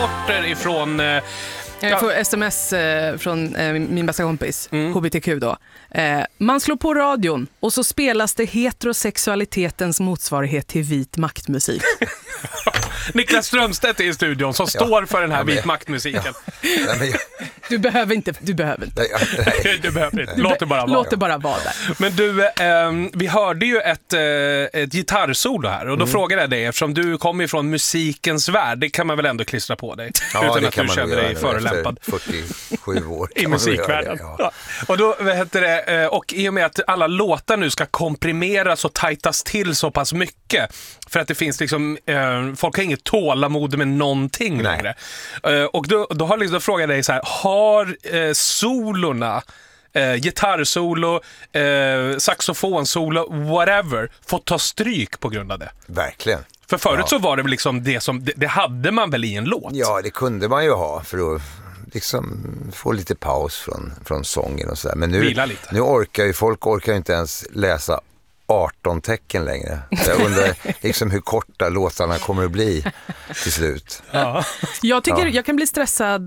Ifrån... Jag får sms från min bästa kompis, HBTQ då. Man slår på radion och så spelas det heterosexualitetens motsvarighet till vit maktmusik. Niklas Strömstedt är i studion som står för den här vit maktmusiken. Du behöver inte. Du behöver inte. Låt det bara vara där. Men du, vi hörde ju ett gitarrsolo här. Och då frågade jag dig, eftersom du kommer ifrån musikens värld, det kan man väl ändå klistra på dig? Ja, utan att du känner dig förolämpad. 47 år i musikvärlden. Ja. Och då heter det, och i och med att alla låtar nu ska komprimeras och tajtas till så pass mycket, för att det finns liksom, folk har inget tålamod med någonting längre. Och då har liksom, då frågar jag dig så här, har solorna, gitarrsolo, saxofonsolo, whatever, fått ta stryk på grund av det? Verkligen. För förut så var det väl liksom det hade man väl i en låt? Ja, det kunde man ju ha för att liksom få lite paus från sången och sådär. Men nu orkar ju inte ens läsa 18 tecken längre. Jag undrar liksom hur korta låtarna kommer att bli till slut. Ja. Jag tycker jag kan bli stressad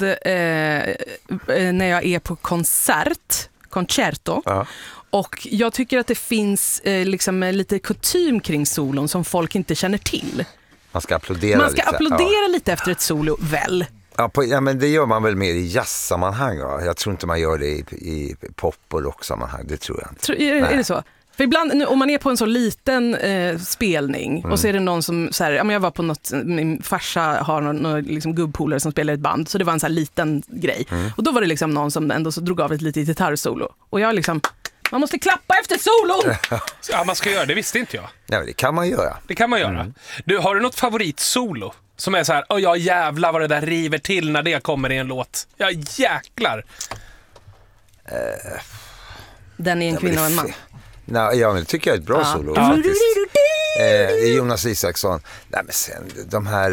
när jag är på concerto. Ja. Och jag tycker att det finns liksom lite kutym kring solon som folk inte känner till. Man ska applådera lite efter ett solo, väl? Ja, men det gör man väl mer i jazzsammanhang. Va? Jag tror inte man gör det i pop- och rocksammanhang. Det tror jag inte. Är det så? För ibland, om man är på en så liten spelning och så är det någon som så här, jag var på något, min farsa har någon liksom gubbpolare som spelar ett band, så det var en så här liten grej. Och då var det liksom någon som ändå så drog av ett litet gitarrsolo. Och jag liksom, man måste klappa efter solon! Ja, man ska göra det, visste inte jag. Ja, det kan man göra. Det kan man göra. Du, har du något favoritsolo? Som är så här, jag jävlar vad det där river till när det kommer i en låt. Ja, jäklar. Den är en kvinna och en man. Nej, men det tycker jag är ett bra solo faktiskt. Jonas Isaksson. Nej, men sen de här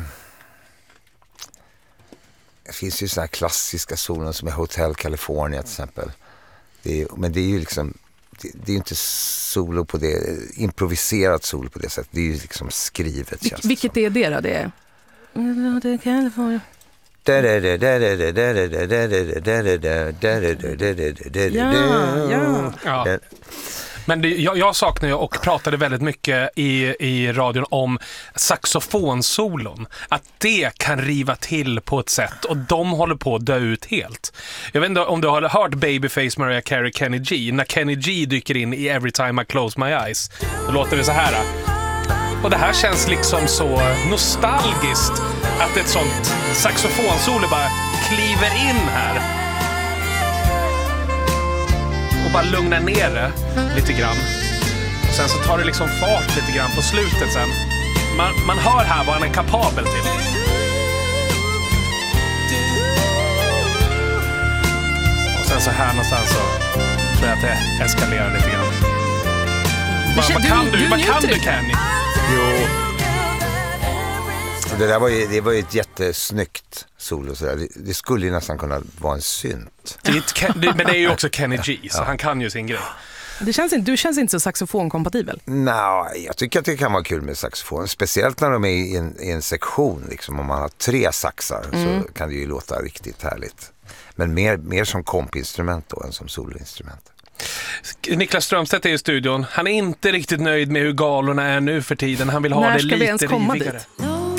det finns ju såna här klassiska solon som är Hotel California till exempel. Men det är ju liksom det är inte solo på det, improviserat solo på det sättet. Det är ju liksom skrivet. Vilket är det då? Det är Hotel California. Ja. Men jag saknar ju och pratade väldigt mycket i radion om saxofonsolon. Att det kan riva till på ett sätt och de håller på att dö ut helt. Jag vet inte om du har hört Babyface Mariah Carey Kenny G. När Kenny G dyker in i Every Time I Close My Eyes, då låter det så här. Och det här känns liksom så nostalgiskt att ett sånt saxofonsolo bara kliver in här och bara lugnar ner det lite grann. Och sen så tar det liksom fart lite grann på slutet sen. Man hör här vad han är kapabel till. Och sen så här någonstans så tror jag att det eskalerar lite grann. Vad kan du, Kenny? Jo. Det var ju ett jättesnyggt solo sådär. Det skulle ju nästan kunna vara en synt. Men det är ju också Kenny G, så han kan ju sin grej. Du känns inte så saxofonkompatibel. Nej, jag tycker att det kan vara kul med saxofon. Speciellt när de är i en sektion. Liksom, om man har 3 saxar så kan det ju låta riktigt härligt. Men mer som kompinstrument då än som soloinstrument. Niklas Strömstedt är i studion. Han är inte riktigt nöjd med hur galorna är nu för tiden. Han vill ha det lite rivigare.